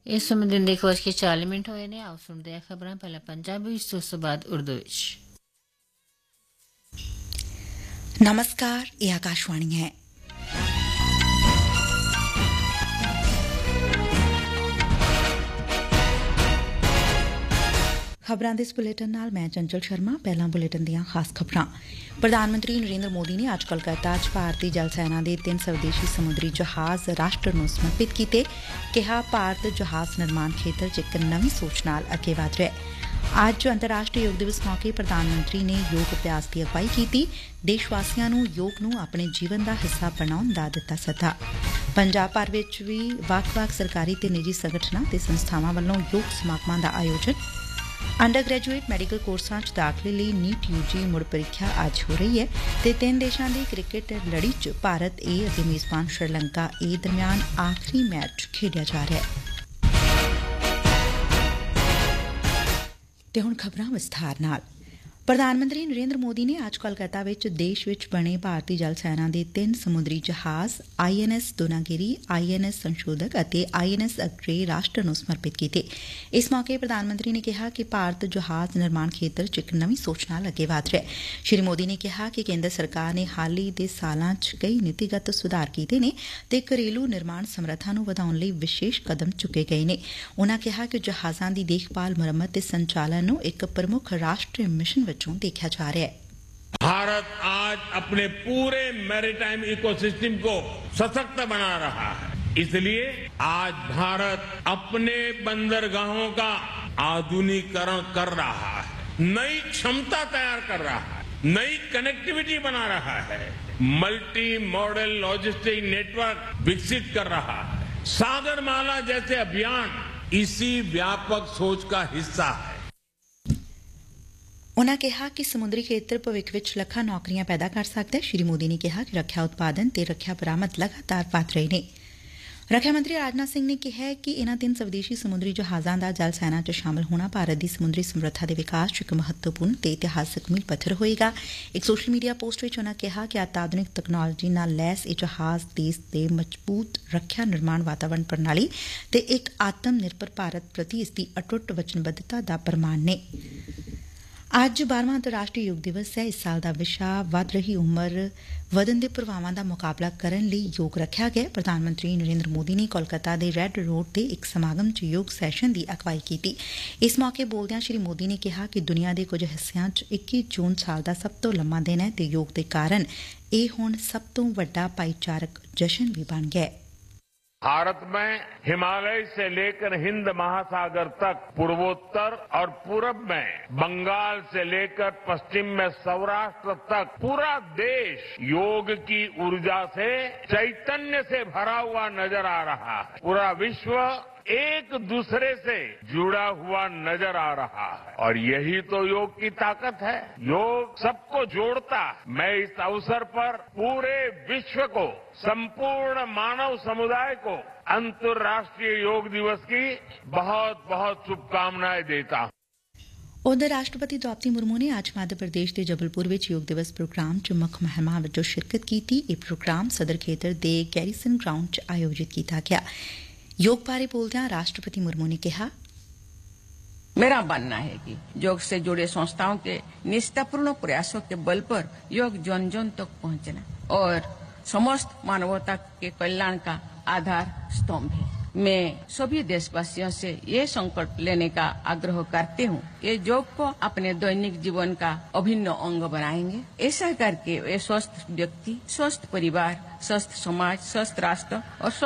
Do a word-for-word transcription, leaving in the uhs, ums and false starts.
ਇਸ ਸਮੇਂ ਦਿਨ ਦੇ ਇੱਕ ਵੱਜ ਕੇ ਚਾਲੀ ਮਿੰਟ ਹੋਏ ਨੇ। ਆਓ ਸੁਣਦੇ ਹਾਂ ਖਬਰਾਂ, ਪਹਿਲਾਂ ਪੰਜਾਬੀ ਵਿੱਚ ਤੇ ਉਸ ਤੋਂ ਬਾਅਦ ਉਰਦੂ ਵਿੱਚ। नमस्कार, ये आकाशवाणी है। ਖਬਰਾਂ ਦੇ ਇਸ ਬੁਲੇਟਿਨ ਨਾਲ ਮੈਂ ਚੰਚਲ ਸ਼ਰਮਾ। ਪਹਿਲਾਂ ਬੁਲੇਟਿਨ ਦੀਆਂ ਖਾਸ ਖਬਰਾਂ। ਪ੍ਰਧਾਨ ਮੰਤਰੀ ਨਰਿੰਦਰ ਮੋਦੀ ਨੇ ਅੱਜ ਕੋਲਕਾਤਾ 'ਚ ਭਾਰਤੀ ਜਲ ਸੈਨਾ ਦੇ ਤਿੰਨ ਸਵਦੇਸ਼ੀ ਸਮੁੰਦਰੀ ਜਹਾਜ਼ ਰਾਸ਼ਟਰ ਨੂੰ ਸਮਰਪਿਤ ਕੀਤੇ। ਕਿਹਾ ਭਾਰਤ ਜਹਾਜ਼ ਨਿਰਮਾਣ ਖੇਤਰ 'ਚ ਇੱਕ ਨਵੀਂ ਸੋਚ ਨਾਲ ਅੱਗੇ ਵਧ ਰਿਹਾ ਹੈ। ਅੱਜ ਅੰਤਰਰਾਸ਼ਟਰੀ ਯੋਗ ਦਿਵਸ ਮੌਕੇ ਪ੍ਰਧਾਨ ਮੰਤਰੀ ਨੇ ਯੋਗ ਅਭਿਆਸ ਦੀ ਅਗਵਾਈ ਕੀਤੀ। ਦੇਸ਼ ਵਾਸੀਆਂ ਨੂੰ ਯੋਗ ਨੂੰ ਆਪਣੇ ਜੀਵਨ ਦਾ ਹਿੱਸਾ ਬਣਾਉਣ ਦਾ ਦਿੱਤਾ ਸੱਦਾ। ਪੰਜਾਬ ਭਰ ਵਿੱਚ ਵੀ ਵੱਖ-ਵੱਖ ਸਰਕਾਰੀ ਤੇ ਨਿੱਜੀ ਸੰਗਠਨਾਂ ਤੇ ਸੰਸਥਾਵਾਂ ਵੱਲੋਂ ਯੋਗ ਸਮਾਗਮਾਂ ਦਾ ਆਯੋਜਨ। ਅੰਡਰ ਗ੍ਰੈਜੂਏਟ ਮੈਡੀਕਲ ਕੋਰਸਾਂ 'ਚ ਦਾਖਲੇ ਲਈ ਨੀਟ ਯੂ ਜੀ ਮੁੜ ਪ੍ਰੀਖਿਆ ਅੱਜ ਹੋ ਰਹੀ ਹੈ ਤੇ ਤਿੰਨ ਦੇਸ਼ਾਂ ਦੀ ਕ੍ਰਿਕਟ ਲੜੀ 'ਚ ਭਾਰਤ ਏ ਅਤੇ ਮੇਜ਼ਬਾਨ ਸ਼੍ਰੀਲੰਕਾ ਏ ਦਰਮਿਆਨ ਆਖਰੀ ਮੈਚ ਖੇਡਿਆ ਜਾ ਰਿਹਾ ਹੈ। ਤੇ ਹੁਣ ਖਬਰਾਂ ਵਿਸਥਾਰ ਨਾਲ। ਪ੍ਰਧਾਨ ਮੰਤਰੀ ਨਰਿੰਦਰ ਮੋਦੀ ਨੇ ਅੱਜ ਕੋਲਕਾਤਾ ਵਿੱਚ ਦੇਸ਼ ਵਿੱਚ ਬਣੇ ਭਾਰਤੀ ਜਲ ਸੈਨਾ ਦੇ ਤਿੰਨ ਸਮੁੰਦਰੀ ਜਹਾਜ਼ ਆਈ ਐਨ ਐਸ ਦੋਨਾਗਿਰੀ, ਆਈ ਐਨ ਐਸ ਸੰਸ਼ੋਧਕ ਅਤੇ ਆਈ ਐਨ ਐਸ ਅਗਰੇ ਰਾਸ਼ਟਰ ਨੂੰ ਸਮਰਪਿਤ ਕੀਤੇ। ਇਸ ਮੌਕੇ ਪ੍ਰਧਾਨ ਮੰਤਰੀ ਨੇ ਕਿਹਾ ਕਿ ਭਾਰਤ ਜਹਾਜ਼ ਨਿਰਮਾਣ ਖੇਤਰ 'ਚ ਇੱਕ ਨਵੀਂ ਸੋਚ ਨਾਲ ਅੱਗੇ ਵਧ ਰਿਹਾ ਹੈ। ਸ਼੍ਰੀ ਮੋਦੀ ਨੇ ਕਿਹਾ ਕਿ ਕੇਂਦਰ ਸਰਕਾਰ ਨੇ ਹਾਲ ਹੀ ਦੇ ਸਾਲਾਂ 'ਚ ਕਈ ਨੀਤੀਗਤ ਸੁਧਾਰ ਕੀਤੇ ਨੇ ਤੇ ਘਰੇਲੂ ਨਿਰਮਾਣ ਸਮਰੱਥਾ ਨੂੰ ਵਧਾਉਣ ਲਈ ਵਿਸ਼ੇਸ਼ ਕਦਮ ਚੁੱਕੇ ਗਏ ਨੇ। ਉਨ੍ਹਾਂ ਕਿਹਾ ਕਿ ਜਹਾਜ਼ਾਂ ਦੀ ਦੇਖਭਾਲ, ਮੁਰੰਮਤ ਤੇ ਸੰਚਾਲਨ ਨੂੰ ਇੱਕ ਪ੍ਰਮੁੱਖ ਰਾਸ਼ਟਰੀ ਮਿਸ਼ਨ देखा जा रहा है। भारत आज अपने पूरे मैरीटाइम इकोसिस्टम को सशक्त बना रहा है। इसलिए आज भारत अपने बंदरगाहों का आधुनिकीकरण कर रहा है, नई क्षमता तैयार कर रहा है, नई कनेक्टिविटी बना रहा है, मल्टी मॉडल लॉजिस्टिक नेटवर्क विकसित कर रहा है। सागरमाला जैसे अभियान इसी व्यापक सोच का हिस्सा है। ਉਨ੍ਹਾਂ ਕਿਹਾ ਕਿ ਸਮੁੰਦਰੀ ਖੇਤਰ ਭਵਿੱਖ ਵਿੱਚ ਲੱਖਾਂ ਨੌਕਰੀਆਂ ਪੈਦਾ ਕਰ ਸਕਦਾ ਹੈ। ਸ਼੍ਰੀ ਮੋਦੀ ਨੇ ਕਿਹਾ ਕਿ ਰੱਖਿਆ ਉਤਪਾਦਨ ਤੇ ਰੱਖਿਆ ਬਰਾਮਦ ਲਗਾਤਾਰ ਵਧ ਰਹੇ ਨੇ। ਰੱਖਿਆ ਮੰਤਰੀ ਰਾਜਨਾਥ ਸਿੰਘ ਨੇ ਕਿਹਾ ਕਿ ਇਨ੍ਹਾਂ ਤਿੰਨ ਸਵਦੇਸ਼ੀ ਸਮੁੰਦਰੀ ਜਹਾਜ਼ਾਂ ਦਾ ਜਲ ਸੈਨਾ 'ਚ ਸ਼ਾਮਲ ਹੋਣਾ ਭਾਰਤ ਦੀ ਸਮੁੰਦਰੀ ਸਮਰੱਥਾ ਦੇ ਵਿਕਾਸ 'ਚ ਇੱਕ ਮਹੱਤਵਪੂਰਨ ਤੇ ਇਤਿਹਾਸਕ ਮੀਲ ਪੱਥਰ ਹੋਏਗਾ। ਇੱਕ ਸੋਸ਼ਲ ਮੀਡੀਆ ਪੋਸਟ ਵਿੱਚ ਉਨ੍ਹਾਂ ਕਿਹਾ ਕਿ ਅਤਿਆਧੁਨਿਕ ਤਕਨਾਲੋਜੀ ਨਾਲ ਲੈਸ ਇਹ ਜਹਾਜ਼ ਦੇਸ਼ ਦੇ ਮਜ਼ਬੂਤ ਰੱਖਿਆ ਨਿਰਮਾਣ ਵਾਤਾਵਰਣ ਪ੍ਰਣਾਲੀ ਤੇ ਇੱਕ ਆਤਮ ਨਿਰਭਰ ਭਾਰਤ ਪ੍ਰਤੀ ਇਸ ਦੀ ਅਟੁੱਟ ਵਚਨਬੱਧਤਾ ਦਾ ਪ੍ਰਮਾਣ ਨੇ। ਅੱਜ ਬਾਰਵਾਂ ਅੰਤਰਰਾਸ਼ਟਰੀ ਯੋਗ ਦਿਵਸ ਹੈ। ਇਸ ਸਾਲ ਦਾ ਵਿਸ਼ਾ ਵੱਧ ਰਹੀ ਉਮਰ ਵਧਣ ਦੇ ਪ੍ਰਭਾਵਾਂ ਦਾ ਮੁਕਾਬਲਾ ਕਰਨ ਲਈ ਯੋਗ ਰੱਖਿਆ ਗਿਆ। ਪ੍ਰਧਾਨ ਮੰਤਰੀ ਨਰਿੰਦਰ ਮੋਦੀ ਨੇ ਕੋਲਕਾਤਾ ਦੇ ਰੈੱਡ ਰੋਡ ਤੇ ਇੱਕ ਸਮਾਗਮ 'ਚ ਯੋਗ ਸੈਸ਼ਨ ਦੀ ਅਗਵਾਈ ਕੀਤੀ। ਇਸ ਮੌਕੇ ਬੋਲਦਿਆਂ ਸ਼੍ਰੀ ਮੋਦੀ ਨੇ ਕਿਹਾ ਕਿ ਦੁਨੀਆ ਦੇ ਕੁਝ ਹਿੱਸਿਆਂ 'ਚ ਇੱਕੀ ਜੂਨ ਸਾਲ ਦਾ ਸਭ ਤੋਂ ਲੰਮਾ ਦਿਨ ਹੈ ਤੇ ਯੋਗ ਦੇ ਕਾਰਨ ਇਹ ਹੁਣ ਸਭ ਤੋਂ ਵੱਡਾ ਭਾਈਚਾਰਕ ਜਸ਼ਨ ਵੀ ਬਣ ਗਿਆ ਹੈ। भारत में हिमालय से लेकर हिंद महासागर तक, पूर्वोत्तर और पूरब में बंगाल से लेकर पश्चिम में सौराष्ट्र तक पूरा देश योग की ऊर्जा से चैतन्य से भरा हुआ नजर आ रहा है। पूरा विश्व एक दूसरे से जुड़ा हुआ नजर आ रहा है और यही तो योग की ताकत है। योग सबको जोड़ता है। मैं इस अवसर पर पूरे विश्व को, संपूर्ण मानव समुदाय को अंतर्राष्ट्रीय योग दिवस की बहुत बहुत शुभकामनाएं देता हूं। ਉਧਰ ਰਾਸ਼ਟਰਪਤੀ ਦ੍ਰੌਪਦੀ ਮੁਰਮੂ ਨੇ ਅੱਜ ਮੱਧ ਪ੍ਰਦੇਸ਼ ਦੇ ਜਬਲਪੁਰ ਵਿੱਚ ਯੋਗ ਦਿਵਸ ਪ੍ਰੋਗਰਾਮ 'ਚ ਮੁੱਖ ਮਹਿਮਾਨ ਵਜੋਂ ਸ਼ਿਰਕਤ ਕੀਤੀ। ਇਹ ਪ੍ਰੋਗਰਾਮ ਸਦਰ ਖੇਤਰ ਦੇ ਗੈਰੀਸਨ ਗਰਾਊਂਡ 'ਚ ਆਯੋਜਿਤ ਕੀਤਾ ਗਿਆ। योग बारे बोलदਿਆਂ राष्ट्रपति मुर्मू ने कहा, मेरा मानना है कि योग से जुड़े संस्थाओं के निष्ठापूर्ण प्रयासों के बल पर योग जन जन तक पहुंचना और समस्त मानवता के कल्याण का आधार स्तंभ है। मैं सभी देशवासियों से ये संकल्प लेने का आग्रह करती हूँ कि योग को अपने दैनिक जीवन का अभिन्न अंग बनाएंगे। ऐसा करके वे स्वस्थ व्यक्ति, स्वस्थ परिवार, स्वस्थ समाज, स्वस्थ राष्ट्र और